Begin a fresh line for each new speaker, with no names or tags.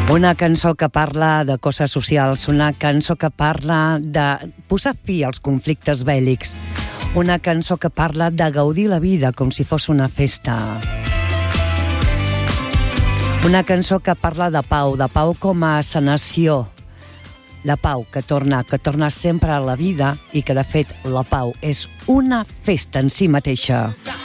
Una cançó que parla de coses socials, una cançó que parla de posar fi als conflictes bèl·lics, una cançó que parla de gaudir la vida com si fos una festa. Una cançó que parla de pau com a sanació. La pau que torna sempre a la vida i que, de fet, la pau és una festa en si mateixa.